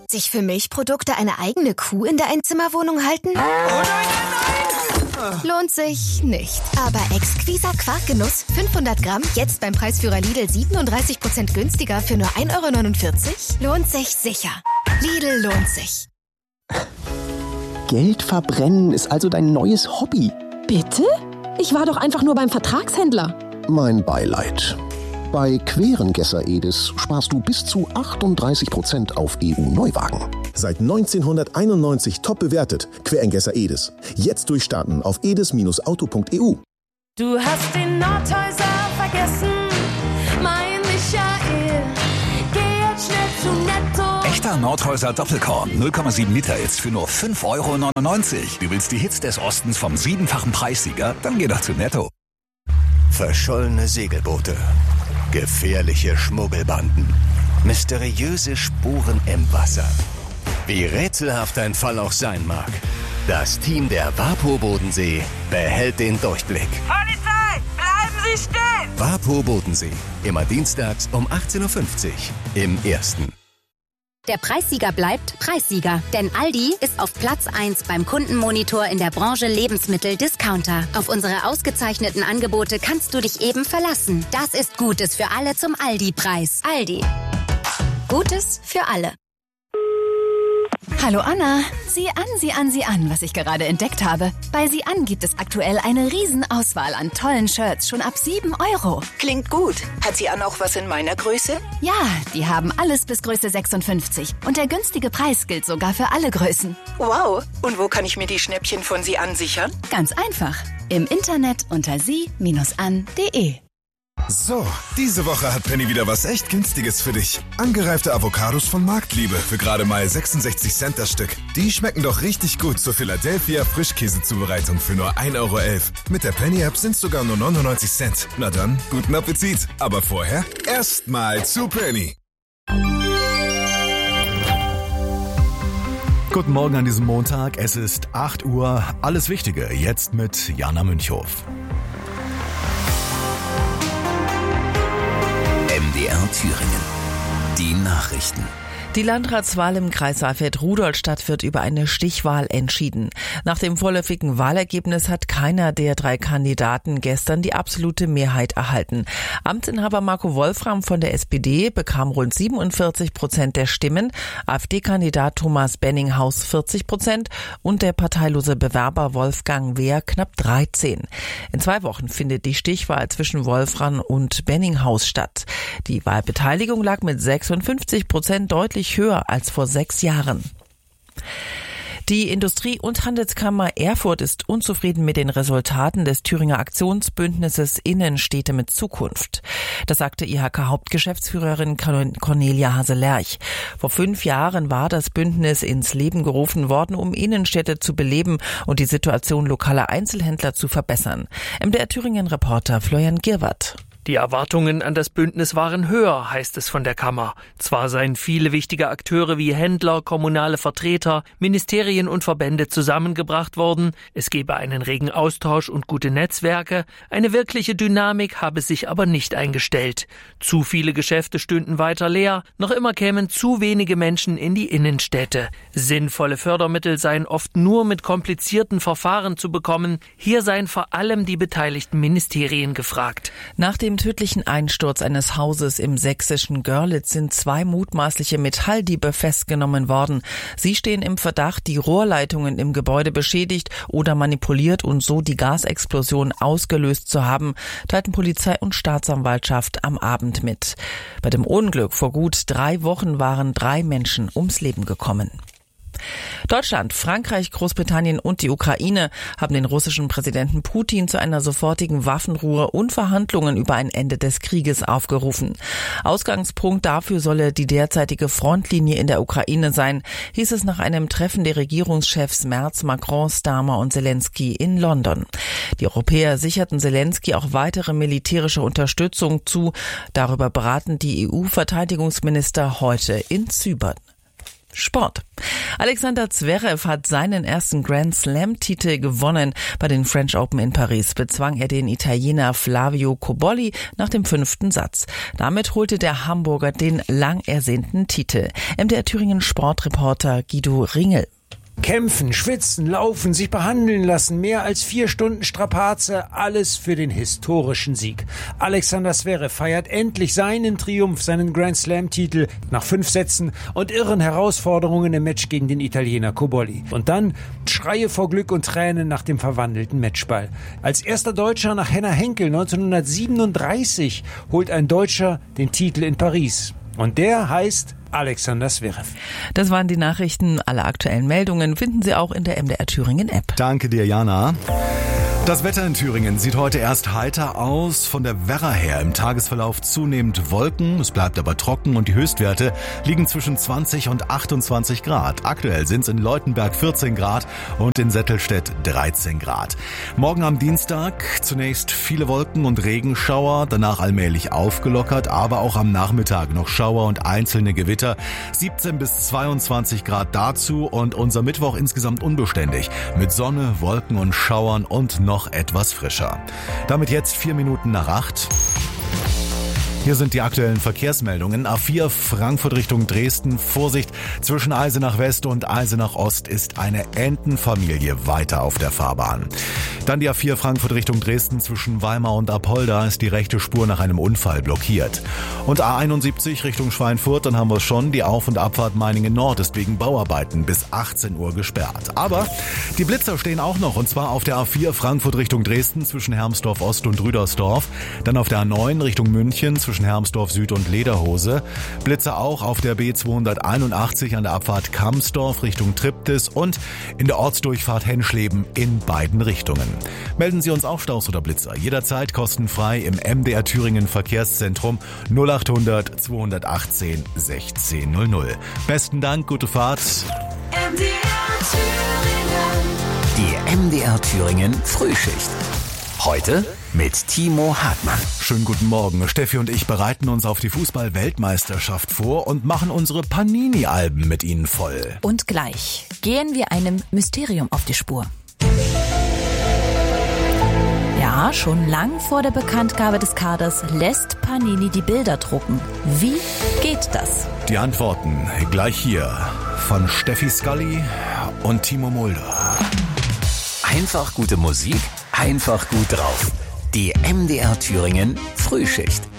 Sich für Milchprodukte eine eigene Kuh in der Einzimmerwohnung halten? Oh nein! Lohnt sich nicht. Aber exquiser Quarkgenuss, 500 Gramm, jetzt beim Preisführer Lidl 37% günstiger für nur 1,49 €? Lohnt sich sicher. Lidl lohnt sich. Geld verbrennen ist also dein neues Hobby. Bitte? Ich war doch einfach nur beim Vertragshändler. Mein Beileid. Bei Querengesser Edis sparst du bis zu 38% auf EU-Neuwagen. Seit 1991 top bewertet. Querengesser Edis. Jetzt durchstarten auf edis-auto.eu. Du hast den Nordhäuser vergessen, mein Michael. Geh jetzt schnell zu Netto. Echter Nordhäuser Doppelkorn, 0,7 Liter jetzt für nur 5,99 €. Du willst die Hits des Ostens vom 7-fachen Preissieger? Dann geh doch zu Netto. Verschollene Segelboote, gefährliche Schmuggelbanden, mysteriöse Spuren im Wasser. Wie rätselhaft ein Fall auch sein mag, das Team der WaPo Bodensee behält den Durchblick. Polizei, bleiben Sie stehen! WaPo Bodensee, immer dienstags um 18:50 Uhr im Ersten. Der Preissieger bleibt Preissieger, denn Aldi ist auf Platz 1 beim Kundenmonitor in der Branche Lebensmittel-Discounter. Auf unsere ausgezeichneten Angebote kannst du dich eben verlassen. Das ist Gutes für alle zum Aldi-Preis. Aldi. Gutes für alle. Hallo Anna, sieh an, was ich gerade entdeckt habe. Bei Sieh an gibt es aktuell eine Riesenauswahl an tollen Shirts, schon ab 7 €. Klingt gut. Hat Sieh an auch was in meiner Größe? Ja, die haben alles bis Größe 56. Und der günstige Preis gilt sogar für alle Größen. Wow. Und wo kann ich mir die Schnäppchen von Sieh an sichern? Ganz einfach. Im Internet unter sie-an.de. So, diese Woche hat Penny wieder was echt Günstiges für dich. Angereifte Avocados von Marktliebe für gerade mal 66 Cent das Stück. Die schmecken doch richtig gut zur Philadelphia Frischkäsezubereitung für nur 1,11 €. Mit der Penny-App sind's sogar nur 99 Cent. Na dann, guten Appetit. Aber vorher erstmal zu Penny. Guten Morgen an diesem Montag. Es ist 8 Uhr. Alles Wichtige jetzt mit Jana Münchhoff. MDR Thüringen. Die Nachrichten. Die Landratswahl im Kreis Saalfeld-Rudolstadt wird über eine Stichwahl entschieden. Nach dem vorläufigen Wahlergebnis hat keiner der 3 Kandidaten gestern die absolute Mehrheit erhalten. Amtsinhaber Marco Wolfram von der SPD bekam rund 47% der Stimmen, AfD-Kandidat Thomas Benninghaus 40% und der parteilose Bewerber Wolfgang Wehr knapp 13. In 2 Wochen findet die Stichwahl zwischen Wolfram und Benninghaus statt. Die Wahlbeteiligung lag mit 56% deutlich höher als vor 6 Jahren. Die Industrie- und Handelskammer Erfurt ist unzufrieden mit den Resultaten des Thüringer Aktionsbündnisses Innenstädte mit Zukunft. Das sagte IHK-Hauptgeschäftsführerin Cornelia Hase-Lerch. Vor 5 Jahren war das Bündnis ins Leben gerufen worden, um Innenstädte zu beleben und die Situation lokaler Einzelhändler zu verbessern. MDR Thüringen-Reporter Florian Girwart. Die Erwartungen an das Bündnis waren höher, heißt es von der Kammer. Zwar seien viele wichtige Akteure wie Händler, kommunale Vertreter, Ministerien und Verbände zusammengebracht worden, es gebe einen regen Austausch und gute Netzwerke, eine wirkliche Dynamik habe sich aber nicht eingestellt. Zu viele Geschäfte stünden weiter leer, noch immer kämen zu wenige Menschen in die Innenstädte. Sinnvolle Fördermittel seien oft nur mit komplizierten Verfahren zu bekommen, hier seien vor allem die beteiligten Ministerien gefragt. Nach dem tödlichen Einsturz eines Hauses im sächsischen Görlitz sind 2 mutmaßliche Metalldiebe festgenommen worden. Sie stehen im Verdacht, die Rohrleitungen im Gebäude beschädigt oder manipuliert und so die Gasexplosion ausgelöst zu haben, teilten Polizei und Staatsanwaltschaft am Abend mit. Bei dem Unglück vor gut 3 Wochen waren 3 Menschen ums Leben gekommen. Deutschland, Frankreich, Großbritannien und die Ukraine haben den russischen Präsidenten Putin zu einer sofortigen Waffenruhe und Verhandlungen über ein Ende des Krieges aufgerufen. Ausgangspunkt dafür solle die derzeitige Frontlinie in der Ukraine sein, hieß es nach einem Treffen der Regierungschefs Merz, Macron, Starmer und Zelensky in London. Die Europäer sicherten Zelensky auch weitere militärische Unterstützung zu. Darüber beraten die EU-Verteidigungsminister heute in Zypern. Sport. Alexander Zverev hat seinen ersten Grand Slam-Titel gewonnen. Bei den French Open in Paris bezwang er den Italiener Flavio Cobolli nach dem 5. Satz. Damit holte der Hamburger den lang ersehnten Titel. MDR Thüringen Sportreporter Guido Ringel. Kämpfen, schwitzen, laufen, sich behandeln lassen, mehr als 4 Stunden Strapaze, alles für den historischen Sieg. Alexander Zverev feiert endlich seinen Triumph, seinen Grand Slam-Titel nach 5 Sätzen und irren Herausforderungen im Match gegen den Italiener Cobolli. Und dann Schreie vor Glück und Tränen nach dem verwandelten Matchball. Als erster Deutscher nach Henner Henkel 1937 holt ein Deutscher den Titel in Paris. Und der heißt Alexander Zverev. Das waren die Nachrichten. Alle aktuellen Meldungen finden Sie auch in der MDR Thüringen App. Danke dir, Jana. Das Wetter in Thüringen sieht heute erst heiter aus. Von der Werra her im Tagesverlauf zunehmend Wolken. Es bleibt aber trocken und die Höchstwerte liegen zwischen 20 und 28 Grad. Aktuell sind es in Leutenberg 14 Grad und in Settelstedt 13 Grad. Morgen am Dienstag zunächst viele Wolken und Regenschauer, danach allmählich aufgelockert, aber auch am Nachmittag noch Schauer und einzelne Gewitter. 17 bis 22 Grad dazu und unser Mittwoch insgesamt unbeständig. Mit Sonne, Wolken und Schauern und noch etwas frischer. Damit jetzt 4 Minuten nach 8. Hier sind die aktuellen Verkehrsmeldungen. A4 Frankfurt Richtung Dresden. Vorsicht, zwischen Eisenach West und Eisenach Ost ist eine Entenfamilie weiter auf der Fahrbahn. Dann die A4 Frankfurt Richtung Dresden. Zwischen Weimar und Apolda ist die rechte Spur nach einem Unfall blockiert. Und A71 Richtung Schweinfurt, dann haben wir es schon. Die Auf- und Abfahrt Meiningen Nord ist wegen Bauarbeiten bis 18 Uhr gesperrt. Aber die Blitzer stehen auch noch, und zwar auf der A4 Frankfurt Richtung Dresden zwischen Hermsdorf Ost und Rüdersdorf. Dann auf der A9 Richtung München zwischen Hermsdorf Süd und Lederhose. Blitzer auch auf der B281 an der Abfahrt Kamsdorf Richtung Triptis und in der Ortsdurchfahrt Henschleben in beiden Richtungen. Melden Sie uns auch Staus oder Blitzer jederzeit kostenfrei im MDR Thüringen Verkehrszentrum 0800 218 1600. Besten Dank, gute Fahrt. Die MDR Thüringen Frühschicht. Heute mit Timo Hartmann. Schönen guten Morgen. Steffi und ich bereiten uns auf die Fußball-Weltmeisterschaft vor und machen unsere Panini-Alben mit Ihnen voll. Und gleich gehen wir einem Mysterium auf die Spur. Ja, schon lang vor der Bekanntgabe des Kaders lässt Panini die Bilder drucken. Wie geht das? Die Antworten gleich hier von Steffi Scully und Timo Mulder. Einfach gute Musik, einfach gut drauf. Die MDR Thüringen Frühschicht.